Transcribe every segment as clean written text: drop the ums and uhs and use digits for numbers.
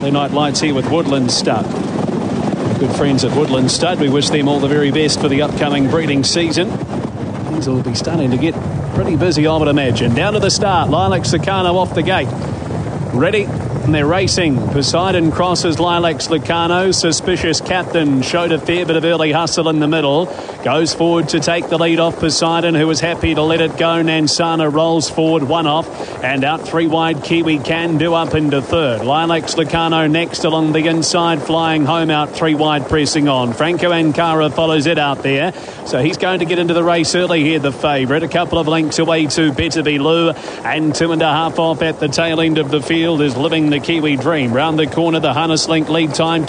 Night lights here with Woodland Stud. Good friends at Woodland Stud. We wish them all the very best for the upcoming breeding season. Things will be starting to get pretty busy, I would imagine. Down to the start. Lilac Lucano off the gate. Ready. And they're racing. Poseidon crosses Lilac Lucano. Suspicious Captain showed a fair bit of early hustle in the middle. Goes forward to take the lead off Poseidon, who was happy to let it go. Nansana rolls forward, one off. And out three wide, Kiwi Can Do up into third. Lilac Lucano next along the inside, flying home out three wide, pressing on. Franco Ankara follows it out there. So he's going to get into the race early here, the favourite. A couple of lengths away to Better Be Lou. And 2.5 off at the tail end of the field is Living the Kiwi Dream. Round the corner, the Harness Link lead time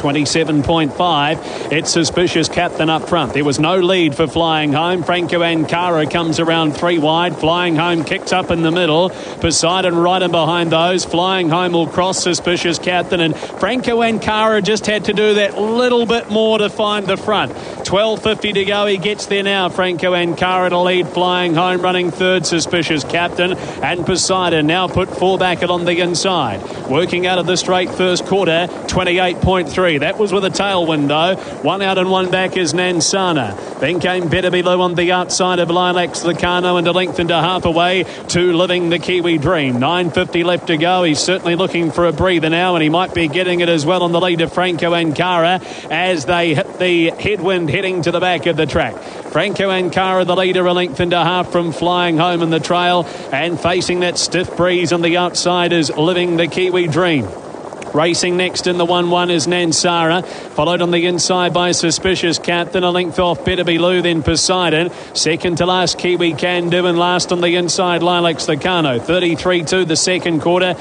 27.5. It's Suspicious Captain up front. There was no lead for Flying Home. Franco Ankara comes around three wide. Flying Home kicks up in the middle. Poseidon right in behind those. Flying Home will cross Suspicious Captain, and Franco Ankara just had to do that little bit more to find the front. 12.50 to go. He gets there now. Franco Ankara to lead. Flying Home running third. Suspicious Captain, and Poseidon now put four back along the inside. Working out of the straight first quarter, 28.3. That was with a tailwind though. One out and one back is Nansana. Then came Better Be Lou on the outside of Lilac Lucano, and a length and a half away to Living the Kiwi Dream. 9.50 left to go. He's certainly looking for a breather now, and he might be getting it as well on the lead of Franco Ankara as they hit the headwind heading to the back of the track. Franco Ankara, the leader, a length and a half from Flying Home in the trail, and facing that stiff breeze on the outside is Living the Kiwi Dream. Racing next in the 1-1 is Nansara, followed on the inside by Suspicious Captain, a length off Better Be Lou, then Poseidon. Second to last, Kiwi Can Do, and last on the inside, Lilac Lucano. 33.2 the second quarter,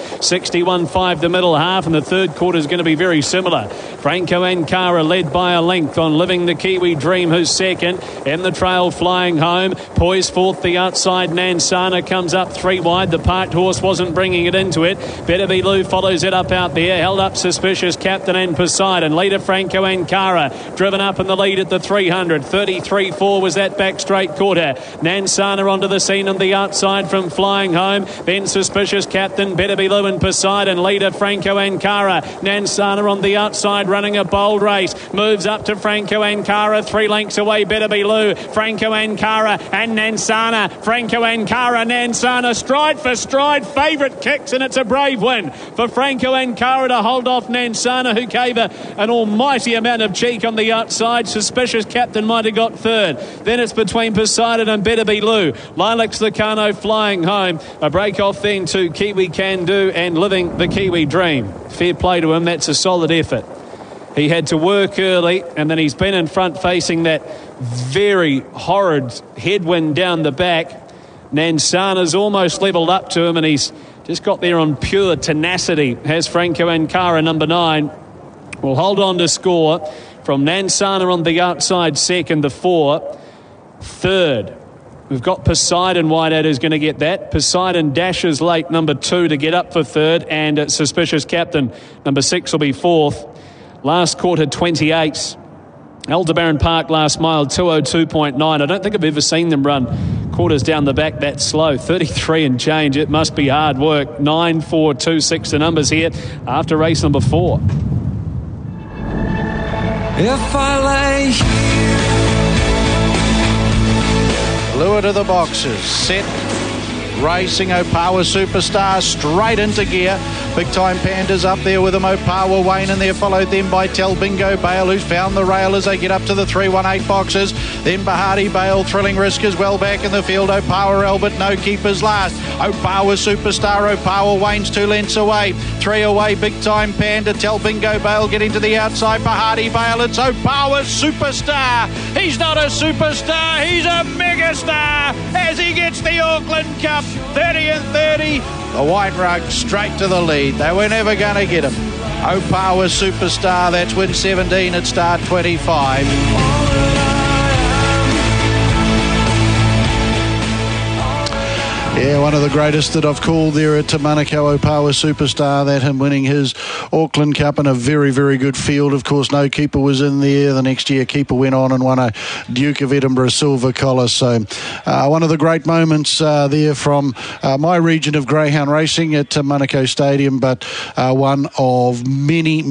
61.5 the middle half, and the third quarter is going to be very similar. Franco Ankara led by a length on Living the Kiwi Dream, who's second. In the trail, Flying Home. Poised fourth, the outside, Nansana comes up three wide. The parked horse wasn't bringing it into it. Better Be Lou follows it up out there. Held up Suspicious Captain and Poseidon. Leader Franco Ankara driven up in the lead at the 300. 33.4 was that back straight quarter. Nansana onto the scene on the outside from Flying Home. Then Suspicious Captain, Better Be Lou and Poseidon. Leader Franco Ankara. Nansana on the outside running a bold race. Moves up to Franco Ankara. 3 lengths away, Better Be Lou. Franco Ankara and Nansana. Franco Ankara, Nansana, stride for stride. Favourite kicks, and it's a brave win for Franco Ankara to hold off Nansana, who gave an almighty amount of cheek on the outside. Suspicious Captain might have got third. Then it's between Poseidon and Better Be Lou. Lilac Lucano, Flying Home. A break off then to Kiwi Can Do and Living the Kiwi Dream. Fair play to him. That's a solid effort. He had to work early, and then he's been in front facing that very horrid headwind down the back. Nansana's almost levelled up to him, and he's just got there on pure tenacity. Has Franco Ankara, number 9. Will hold on to score from Nansana on the outside second, the 4. Third, we've got Poseidon Whiteout who's going to get that. Poseidon dashes late, number 2, to get up for third, and Suspicious Captain, number 6, will be fourth. Last quarter, 28. Aldebaran Park last mile, 202.9. I don't think I've ever seen them run quarters down the back that slow. 33 and change. It must be hard work. 9, 4, 2, 6 the numbers here after race number 4. If I lay Lure to the boxes. Set. Racing Opawa Superstar straight into gear. Big Time Pandas up there with them. Opawa Wayne in there, followed then by Tel Bingo Bale, who's found the rail as they get up to the 318 boxes. Then Bahati Bale, Thrilling Risk is well back in the field. Opawa Albert, no keepers last. Opawa Superstar, Opawa Wayne's 2 lengths away. 3 away, Big Time Panda. Tel Bingo Bale getting to the outside. Bahati Bale, it's Opawa Superstar. He's not a superstar, he's a megastar as he gets the Auckland Cup. 30 and 30. The White Rug straight to the lead. They were never going to get him. Opawa Superstar, that's win 17 at start 25. Yeah, one of the greatest that I've called there at Manukau, Opawa Superstar, that him winning his Auckland Cup in a very, very good field. Of course, no keeper was in there. The next year, keeper went on and won a Duke of Edinburgh silver collar. So one of the great moments there from my region of greyhound racing at Manukau Stadium, but one of many